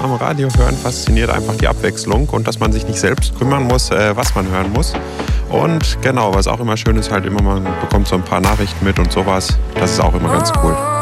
am Radio hören fasziniert einfach die Abwechslung und dass man sich nicht selbst kümmern muss, was man hören muss. Und genau, was auch immer schön ist, halt immer, man bekommt so ein paar Nachrichten mit und sowas. Das ist auch immer ganz cool.